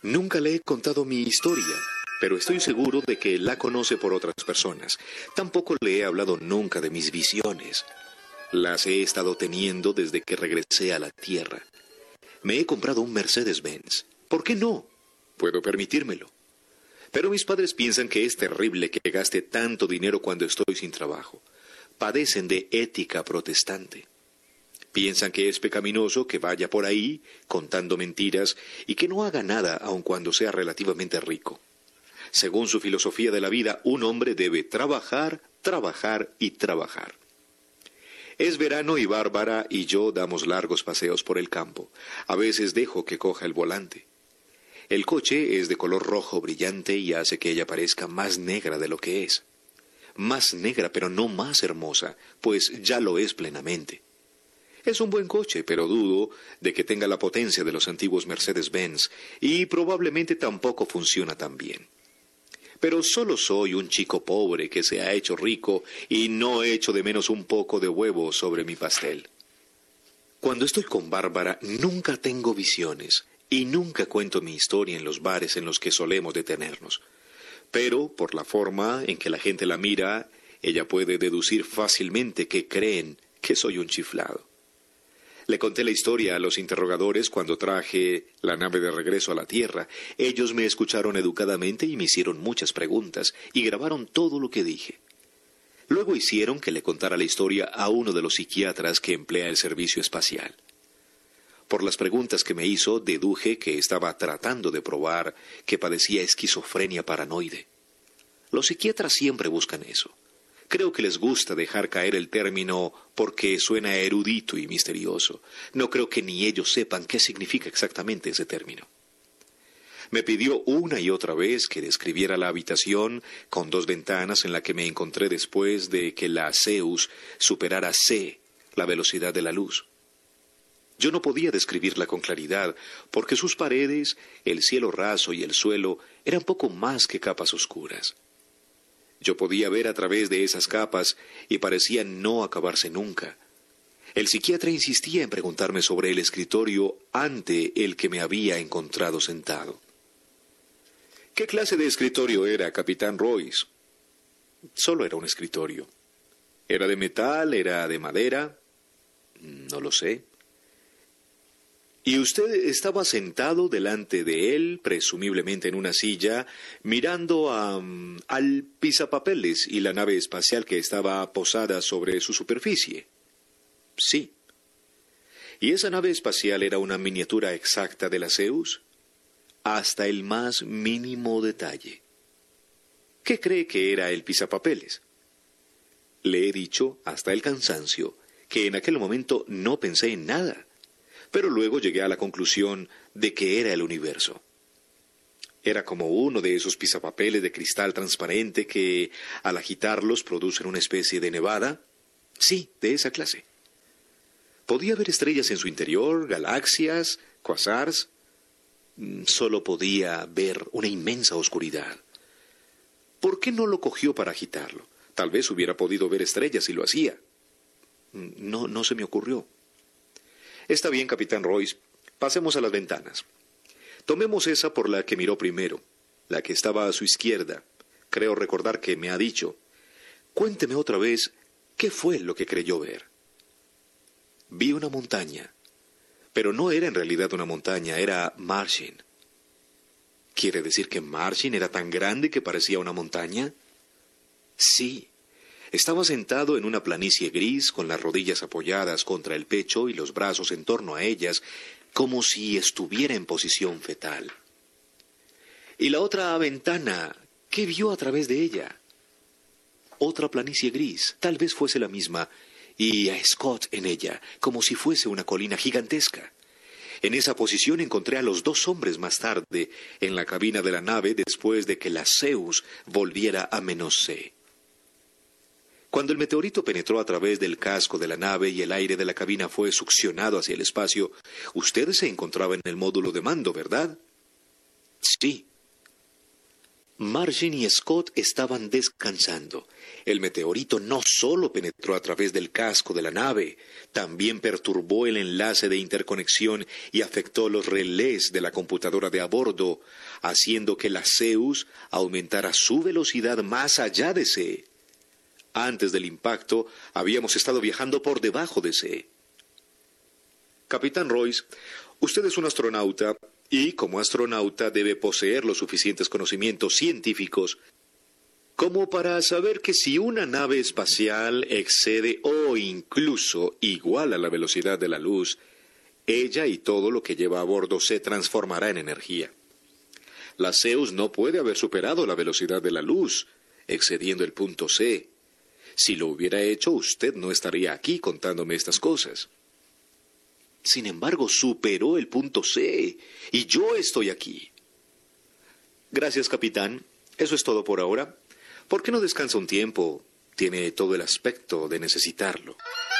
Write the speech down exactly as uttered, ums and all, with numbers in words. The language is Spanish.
Nunca le he contado mi historia, pero estoy seguro de que la conoce por otras personas. Tampoco le he hablado nunca de mis visiones. Las he estado teniendo desde que regresé a la Tierra. Me he comprado un Mercedes-Benz. ¿Por qué no? Puedo permitírmelo. Pero mis padres piensan que es terrible que gaste tanto dinero cuando estoy sin trabajo. Padecen de ética protestante. Piensan que es pecaminoso que vaya por ahí contando mentiras y que no haga nada aun cuando sea relativamente rico. Según su filosofía de la vida, un hombre debe trabajar, trabajar y trabajar. Es verano y Bárbara y yo damos largos paseos por el campo. A veces dejo que coja el volante. El coche es de color rojo brillante y hace que ella parezca más negra de lo que es. Más negra, pero no más hermosa, pues ya lo es plenamente. Es un buen coche, pero dudo de que tenga la potencia de los antiguos Mercedes-Benz y probablemente tampoco funciona tan bien. Pero solo soy un chico pobre que se ha hecho rico y no echo de menos un poco de huevo sobre mi pastel. Cuando estoy con Bárbara nunca tengo visiones y nunca cuento mi historia en los bares en los que solemos detenernos. Pero, por la forma en que la gente la mira, ella puede deducir fácilmente que creen que soy un chiflado. Le conté la historia a los interrogadores cuando traje la nave de regreso a la Tierra. Ellos me escucharon educadamente y me hicieron muchas preguntas y grabaron todo lo que dije. Luego hicieron que le contara la historia a uno de los psiquiatras que emplea el servicio espacial. Por las preguntas que me hizo, deduje que estaba tratando de probar que padecía esquizofrenia paranoide. Los psiquiatras siempre buscan eso. Creo que les gusta dejar caer el término porque suena erudito y misterioso. No creo que ni ellos sepan qué significa exactamente ese término. Me pidió una y otra vez que describiera la habitación con dos ventanas en la que me encontré después de que la Zeus superara C, la velocidad de la luz. Yo no podía describirla con claridad porque sus paredes, el cielo raso y el suelo eran poco más que capas oscuras. Yo podía ver a través de esas capas y parecían no acabarse nunca. El psiquiatra insistía en preguntarme sobre el escritorio ante el que me había encontrado sentado. ¿Qué clase de escritorio era, Capitán Royce? Solo era un escritorio. ¿Era de metal? ¿Era de madera? No lo sé. Y usted estaba sentado delante de él, presumiblemente en una silla, mirando a, um, al pisapapeles y la nave espacial que estaba posada sobre su superficie. Sí. ¿Y esa nave espacial era una miniatura exacta de la Zeus? Hasta el más mínimo detalle. ¿Qué cree que era el pisapapeles? Le he dicho, hasta el cansancio, que en aquel momento no pensé en nada. Pero luego llegué a la conclusión de que era el universo. Era como uno de esos pisapapeles de cristal transparente que, al agitarlos, producen una especie de nevada. Sí, de esa clase. Podía ver estrellas en su interior, galaxias, quasars. Solo podía ver una inmensa oscuridad. ¿Por qué no lo cogió para agitarlo? Tal vez hubiera podido ver estrellas si lo hacía. No, no se me ocurrió. Está bien, Capitán Royce. Pasemos a las ventanas. Tomemos esa por la que miró primero, la que estaba a su izquierda. Creo recordar que me ha dicho. Cuénteme otra vez, ¿qué fue lo que creyó ver? Vi una montaña, pero no era en realidad una montaña, era Martian. ¿Quiere decir que Martian era tan grande que parecía una montaña? Sí. Estaba sentado en una planicie gris, con las rodillas apoyadas contra el pecho y los brazos en torno a ellas, como si estuviera en posición fetal. ¿Y la otra ventana? ¿Qué vio a través de ella? Otra planicie gris, tal vez fuese la misma, y a Scott en ella, como si fuese una colina gigantesca. En esa posición encontré a los dos hombres más tarde, en la cabina de la nave, después de que la Zeus volviera a menos C. Cuando el meteorito penetró a través del casco de la nave y el aire de la cabina fue succionado hacia el espacio, usted se encontraba en el módulo de mando, ¿verdad? Sí. Margin y Scott estaban descansando. El meteorito no solo penetró a través del casco de la nave, también perturbó el enlace de interconexión y afectó los relés de la computadora de a bordo, haciendo que la Zeus aumentara su velocidad más allá de C. Antes del impacto, habíamos estado viajando por debajo de C. Capitán Royce, usted es un astronauta y, como astronauta, debe poseer los suficientes conocimientos científicos como para saber que si una nave espacial excede o incluso iguala la velocidad de la luz, ella y todo lo que lleva a bordo se transformará en energía. La Zeus no puede haber superado la velocidad de la luz, excediendo el punto C. Si lo hubiera hecho, usted no estaría aquí contándome estas cosas. Sin embargo, superó el punto C, y yo estoy aquí. Gracias, capitán. Eso es todo por ahora. ¿Por qué no descansa un tiempo? Tiene todo el aspecto de necesitarlo.